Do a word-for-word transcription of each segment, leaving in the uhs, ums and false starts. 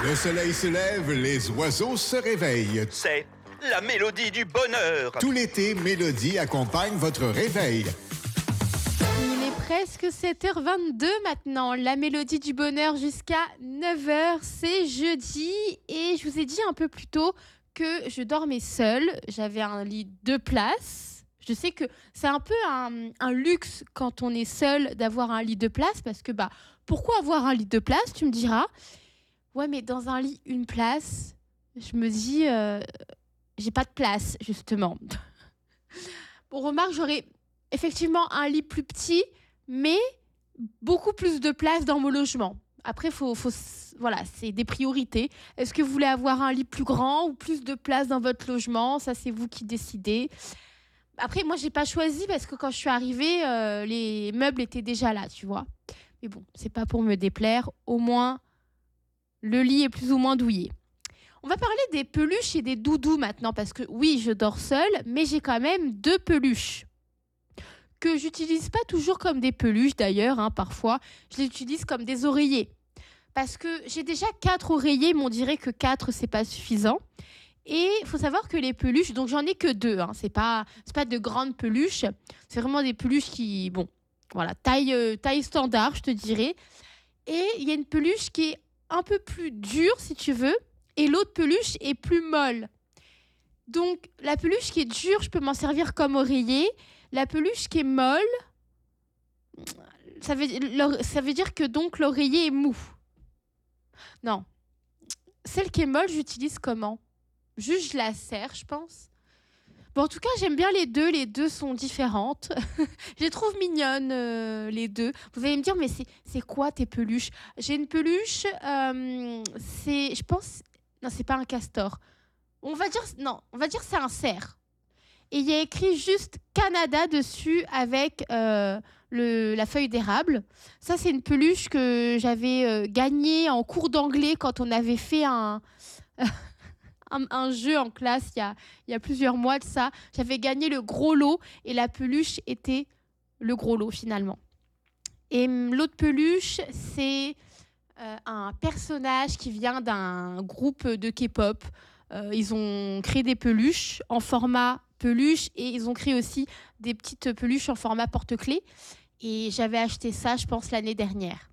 Le soleil se lève, les oiseaux se réveillent. C'est la mélodie du bonheur. Tout l'été, Mélodie accompagne votre réveil. Il est presque sept heures vingt-deux maintenant. La mélodie du bonheur jusqu'à neuf heures. C'est jeudi et je vous ai dit un peu plus tôt que je dormais seule. J'avais un lit deux places. Je sais que c'est un peu un, un luxe quand on est seul d'avoir un lit deux places parce que bah pourquoi avoir un lit deux places, tu me diras. Ouais, mais dans un lit une place, je me dis euh, j'ai pas de place justement. Bon, remarque, j'aurais effectivement un lit plus petit, mais beaucoup plus de place dans mon logement. Après, faut, faut, voilà, c'est des priorités. Est-ce que vous voulez avoir un lit plus grand ou plus de place dans votre logement ? Ça, c'est vous qui décidez. Après, moi, j'ai pas choisi parce que quand je suis arrivée, euh, les meubles étaient déjà là, tu vois. Mais bon, c'est pas pour me déplaire. Au moins, le lit est plus ou moins douillet. On va parler des peluches et des doudous maintenant parce que oui, je dors seule, mais j'ai quand même deux peluches que j'utilise pas toujours comme des peluches d'ailleurs, hein, parfois. Je les utilise comme des oreillers parce que j'ai déjà quatre oreillers, mais on dirait que quatre, c'est pas suffisant. Et il faut savoir que les peluches, donc j'en ai que deux, hein, c'est pas, c'est pas de grandes peluches, c'est vraiment des peluches qui, bon, voilà, taille, euh, taille standard, je te dirais. Et il y a une peluche qui est un peu plus dure, si tu veux, et l'autre peluche est plus molle. Donc, la peluche qui est dure, je peux m'en servir comme oreiller. La peluche qui est molle, ça veut, ça veut dire que donc l'oreiller est mou. Non. Celle qui est molle, j'utilise comment ? Juste, je la serre, je pense. Bon, en tout cas, j'aime bien les deux. Les deux sont différentes. Je les trouve mignonnes, euh, les deux. Vous allez me dire, mais c'est, c'est quoi tes peluches ? J'ai une peluche, euh, c'est, je pense... Non, c'est pas un castor. On va dire... Non, on va dire c'est un cerf. Et il y a écrit juste Canada dessus avec euh, le, la feuille d'érable. Ça, c'est une peluche que j'avais euh, gagnée en cours d'anglais quand on avait fait un... Un, un jeu en classe il y a, il y a plusieurs mois de ça. J'avais gagné le gros lot et la peluche était le gros lot finalement. Et l'autre peluche, c'est euh, un personnage qui vient d'un groupe de K-pop. Euh, ils ont créé des peluches en format peluche et ils ont créé aussi des petites peluches en format porte-clés. Et j'avais acheté ça, je pense, l'année dernière.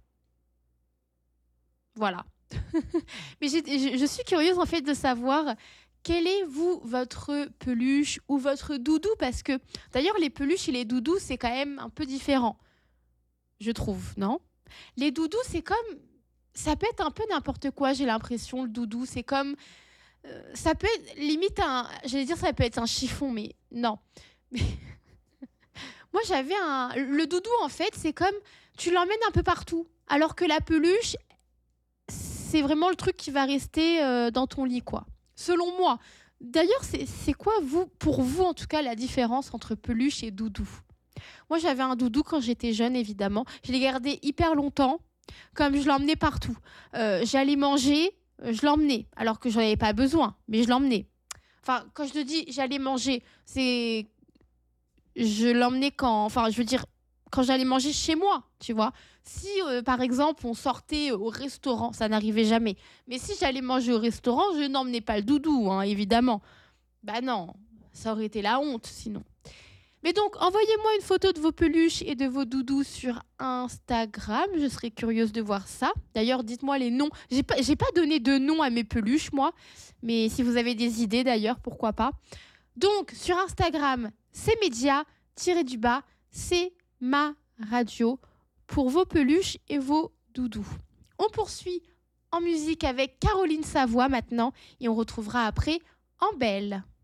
Voilà. Mais j'ai, je, je suis curieuse en fait de savoir quel est vous votre peluche ou votre doudou parce que d'ailleurs les peluches et les doudous c'est quand même un peu différent, je trouve, non ? Les doudous c'est comme ça peut être un peu n'importe quoi, j'ai l'impression. Le doudou c'est comme euh, ça peut être limite un, j'allais dire ça peut être un chiffon mais non. Mais moi j'avais un le doudou en fait c'est comme tu l'emmènes un peu partout alors que la peluche c'est vraiment le truc qui va rester euh, dans ton lit, quoi. Selon moi. D'ailleurs, c'est, c'est quoi, vous, pour vous, en tout cas, la différence entre peluche et doudou ? Moi, j'avais un doudou quand j'étais jeune, évidemment. Je l'ai gardé hyper longtemps, comme je l'emmenais partout. Euh, j'allais manger, je l'emmenais, alors que je n'en avais pas besoin, mais je l'emmenais. Enfin, quand je te dis j'allais manger, c'est... Je l'emmenais quand... Enfin, je veux dire... quand j'allais manger chez moi, tu vois. Si, euh, par exemple, on sortait au restaurant, ça n'arrivait jamais. Mais si j'allais manger au restaurant, je n'emmenais pas le doudou, hein, évidemment. Bah non, ça aurait été la honte, sinon. Mais donc, envoyez-moi une photo de vos peluches et de vos doudous sur Instagram. Je serais curieuse de voir ça. D'ailleurs, dites-moi les noms. J'ai pas, j'ai pas donné de nom à mes peluches, moi. Mais si vous avez des idées, d'ailleurs, pourquoi pas. Donc, sur Instagram, c'est média, tiré du bas, c'est ma radio pour vos peluches et vos doudous. On poursuit en musique avec Caroline Savoie maintenant et on retrouvera après En Belle.